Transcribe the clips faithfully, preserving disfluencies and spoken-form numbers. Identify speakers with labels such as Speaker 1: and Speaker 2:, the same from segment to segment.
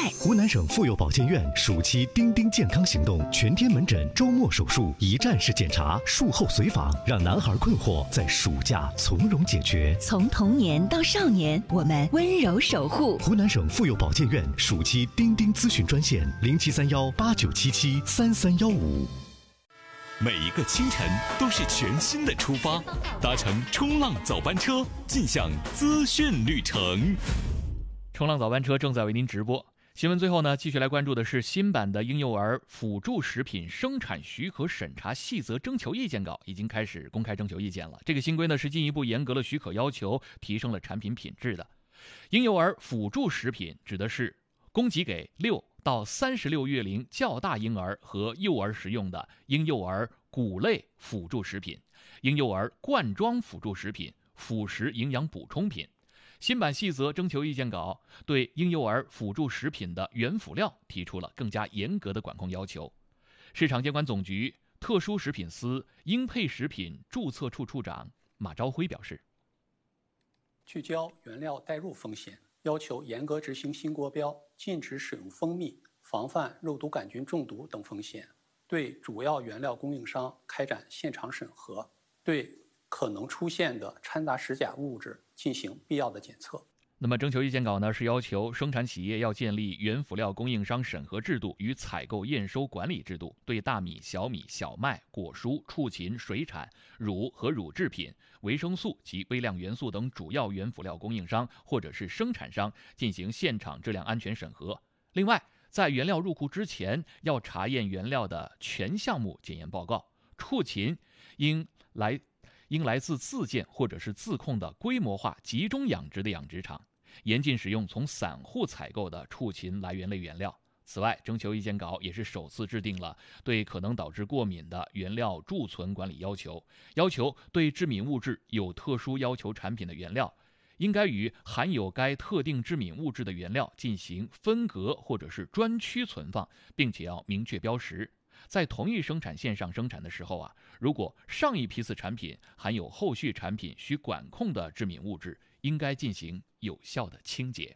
Speaker 1: 快。
Speaker 2: 湖南省妇幼保健院暑期钉钉健康行动全天门诊周末手术一站式检查，术后随访，让男孩困惑在暑假从容解决。
Speaker 1: 从童年到少年，我们温柔守护。
Speaker 2: 湖南省妇幼保健院暑期钉钉咨询专线零七三幺八九七七三三幺五。
Speaker 3: 每一个清晨都是全新的出发，搭乘冲浪早班车进向资讯旅程。
Speaker 4: 冲浪早班车正在为您直播。新闻最后呢，继续来关注的是新版的婴幼儿辅助食品生产许可审查细则征求意见稿已经开始公开征求意见了。这个新规呢是进一步严格了许可要求，提升了产品品质的。婴幼儿辅助食品指的是供给给六到三十六月龄较大婴儿和幼儿食用的婴幼儿谷类辅助食品、婴幼儿罐装辅助食品、辅食营养补充品。新版细则征求意见稿对婴幼儿辅助食品的原辅料提出了更加严格的管控要求。市场监管总局特殊食品司婴配食品注册处处长马朝辉表示，
Speaker 5: 聚焦原料带入风险，要求严格执行新国标，禁止使用蜂蜜，防范肉毒杆菌中毒等风险，对主要原料供应商开展现场审核，对可能出现的掺杂实假物质进行必要的检测。
Speaker 4: 那么征求意见稿呢，是要求生产企业要建立原辅料供应商审核制度与采购验收管理制度，对大米、小米、小麦、果蔬、畜禽、水产、乳和乳制品、维生素及微量元素等主要原辅料供应商或者是生产商进行现场质量安全审核。另外，在原料入库之前，要查验原料的全项目检验报告。畜禽应来应来自自建或者是自控的规模化集中养殖的养殖场，严禁使用从散户采购的畜禽来源类原料。此外，征求意见稿也是首次制定了对可能导致过敏的原料贮存管理要求，要求对致敏物质有特殊要求产品的原料，应该与含有该特定致敏物质的原料进行分隔或者是专区存放，并且要明确标识。在同一生产线上生产的时候啊，如果上一批次产品含有后续产品需管控的致敏物质，应该进行有效的清洁。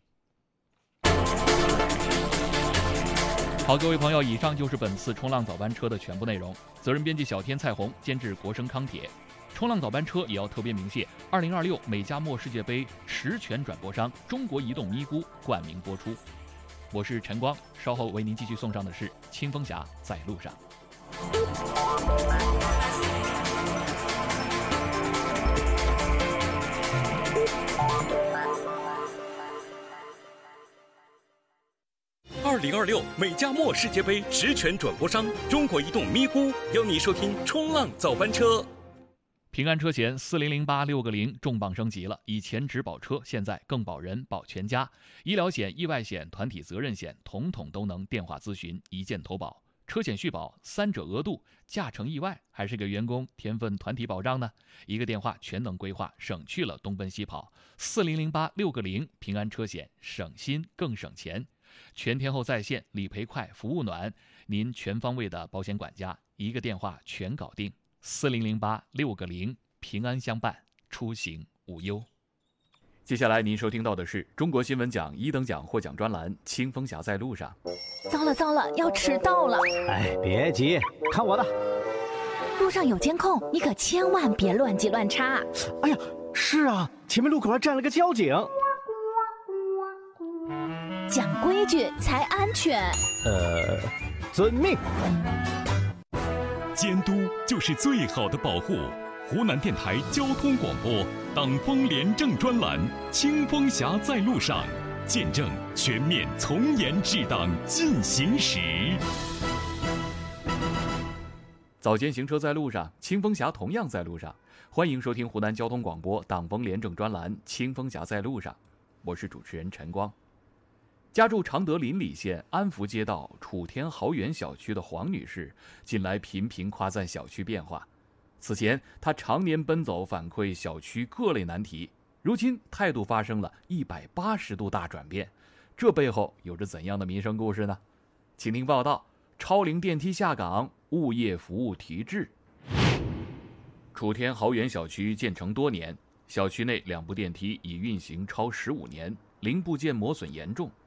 Speaker 4: 好，各位朋友，以上就是本次冲浪早班车的全部内容。责任编辑小天、蔡红，监制国生康铁。冲浪早班车也要特别鸣谢二零二六美加墨世界杯实权转播商中国移动咪咕冠名播出。我是陈光，稍后为您继续送上的是清风侠在路上。
Speaker 3: 二零二六美加墨世界杯实权转播商中国移动咪咕邀你收听冲浪早班车。
Speaker 4: 平安车险四零零八六个零重磅升级了，以前只保车，现在更保人保全家。医疗险、意外险、团体责任险，统统都能电话咨询，一键投保。车险续保三者额度，驾乘意外还是给员工填份团体保障呢？一个电话全能规划，省去了东奔西跑。四零零八六个零，平安车险，省心更省钱。全天候在线，理赔快，服务暖，您全方位的保险管家，一个电话全搞定。四零零八六个零，平安相伴，出行无忧。接下来您收听到的是中国新闻奖一等奖获奖专栏《清风侠在路上》。
Speaker 1: 糟了糟了，要迟到了！
Speaker 6: 哎，别急，看我的。
Speaker 1: 路上有监控，你可千万别乱急乱插。
Speaker 6: 哎呀，是啊，前面路口还站了个交警。
Speaker 1: 讲规矩才安全。
Speaker 6: 呃，遵命。
Speaker 3: 监督就是最好的保护。湖南电台交通广播党风廉政专栏《清风侠在路上》，见证全面从严治党进行时。
Speaker 4: 早间行车在路上，清风侠同样在路上。欢迎收听湖南交通广播党风廉政专栏《清风侠在路上》，我是主持人陈光。家住常德邻里县安福街道楚天豪园小区的黄女士，近来频频夸赞小区变化。此前，她常年奔走反馈小区各类难题，如今态度发生了一百八十度大转变，这背后有着怎样的民生故事呢？请听报道：超龄电梯下岗，物业服务提质。楚天豪园小区建成多年，小区内两部电梯已运行超十五年，零部件磨损严重，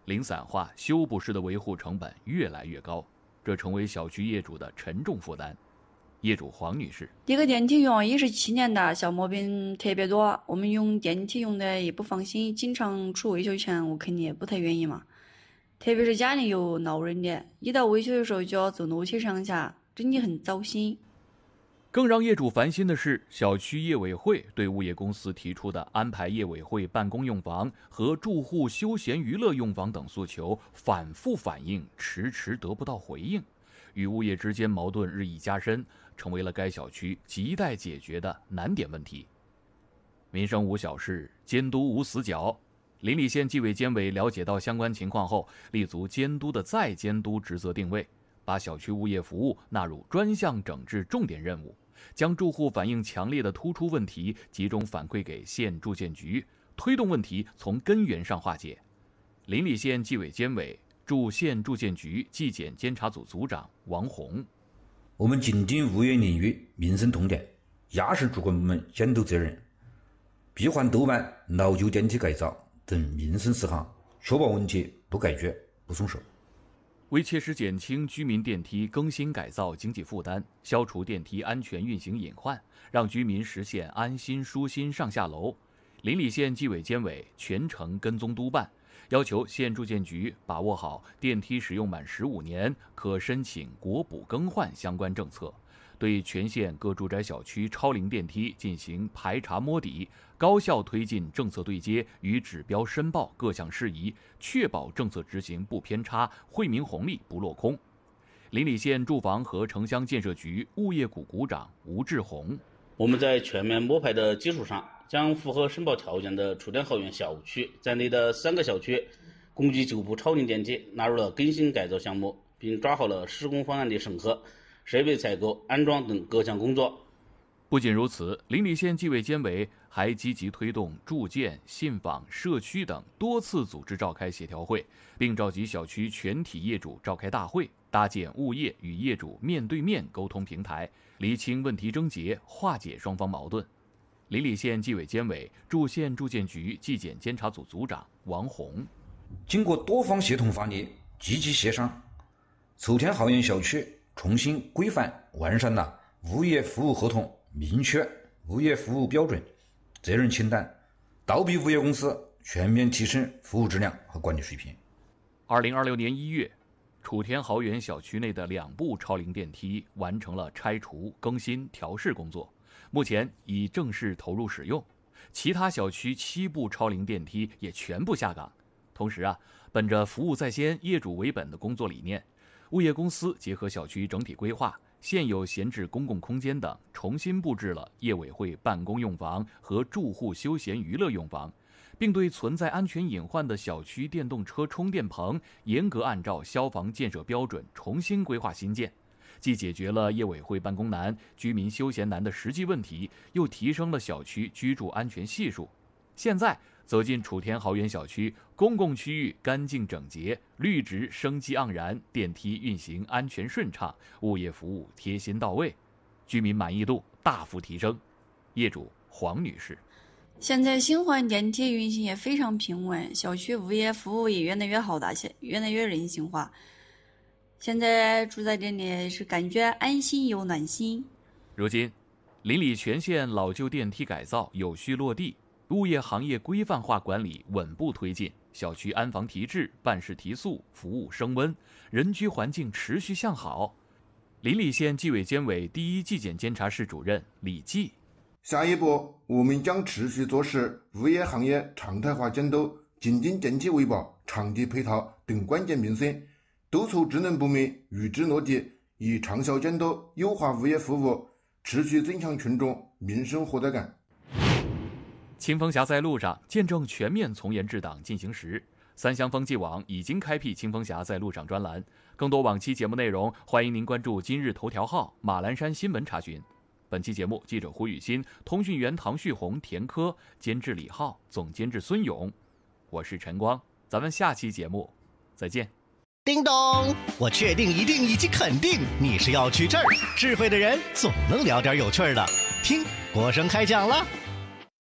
Speaker 4: 零散化、修补式的维护成本越来越高，这成为小区业主的沉重负担。业主黄女士：
Speaker 7: 这个电梯用也是七年的，小毛病特别多，我们用电梯用的也不放心，经常出维修钱，我肯定也不太愿意嘛。特别是家里有老人的，一到维修的时候就要走楼梯上下，真的很糟心。
Speaker 4: 更让业主烦心的是，小区业委会对物业公司提出的安排业委会办公用房和住户休闲娱乐用房等诉求反复反映，迟迟得不到回应，与物业之间矛盾日益加深，成为了该小区亟待解决的难点问题。民生无小事，监督无死角。邻里县纪委监委了解到相关情况后，立足监督的再监督职责定位，把小区物业服务纳入专项整治重点任务，将住户反映强烈的突出问题集中反馈给县住建局，推动问题从根源上化解。邻里县纪委监委驻县住建局纪检监察组组长王红：
Speaker 8: 我们紧盯物业领域民生痛点，压实主管部门监督责任，闭环督办老旧电梯改造等民生事项，确保问题不解决不松手。
Speaker 4: 为切实减轻居民电梯更新改造经济负担，消除电梯安全运行隐患，让居民实现安心舒心上下楼，邻里县纪委监委全程跟踪督办，要求县住建局把握好电梯使用满十五年可申请国补更换相关政策，对全县各住宅小区超龄电梯进行排查摸底，高效推进政策对接与指标申报各项事宜，确保政策执行不偏差，惠民红利不落空。邻里县住房和城乡建设局物业股股长吴志红：
Speaker 9: 我们在全面摸排的基础上，将符合申报条件的楚天豪园小区在内的三个小区共计九部超龄电梯纳入了更新改造项目，并抓好了施工方案的审核、设备采购、安装等各项工作。
Speaker 4: 不仅如此，邻里县纪委监委还积极推动住建、信访、社区等多次组织召开协调会，并召集小区全体业主召开大会，搭建物业与业主面对面沟通平台，厘清问题症结，化解双方矛盾。邻里县纪委监委驻县住建局纪检监察组组长王红：
Speaker 8: 经过多方协同发力，积极协商，楚天豪园小区重新规范完善了物业服务合同明确物业服务标准、责任清单，倒逼物业公司全面提升服务质量和管理水平。
Speaker 4: 二零二六年一月，楚天豪园小区内的两部超龄电梯完成了拆除、更新、调试工作，目前已正式投入使用。其他小区七部超龄电梯也全部下岗。同时啊，本着服务在先、业主为本的工作理念，物业公司结合小区整体规划、现有闲置公共空间等，重新布置了业委会办公用房和住户休闲娱乐用房，并对存在安全隐患的小区电动车充电棚严格按照消防建设标准重新规划新建，既解决了业委会办公难、居民休闲难的实际问题，又提升了小区居住安全系数。现在走进楚天豪园小区，公共区域干净整洁，绿植生机盎然，电梯运行安全顺畅，物业服务贴心到位，居民满意度大幅提升。业主黄女士：
Speaker 7: 现在新换电梯运行也非常平稳，小区物业服务也越来越好的，越来越人性化。现在住在这里是感觉安心又暖心。
Speaker 4: 如今，邻里全县老旧电梯改造有序落地，物业行业规范化管理稳步推进，小区安防提质、办事提速、服务升温，人居环境持续向好。邻里县纪委监委第一纪检监察室主任李继：
Speaker 10: 下一步，我们将持续做实物业行业常态化监督，紧盯电梯维保、场地配套等关键民生，督促职能部门与之落地，以长效监督优化物业服务，持续增强群众民生获得感。
Speaker 4: 清风峡在路上，见证全面从严治党进行时。三湘风纪网已经开辟清风峡在路上专栏，更多往期节目内容，欢迎您关注今日头条号、马栏山新闻查询。本期节目记者胡雨欣，通讯员唐旭红、田科，监制李浩，总监制孙勇。我是陈光，咱们下期节目再见。
Speaker 2: 叮咚，我确定、一定以及肯定你是要去这儿。智慧的人总能聊点有趣的。听，国声开讲了。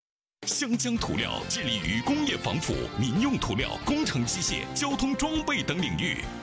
Speaker 3: 湘江涂料致力于工业防腐、民用涂料、工程机械、交通装备等领域，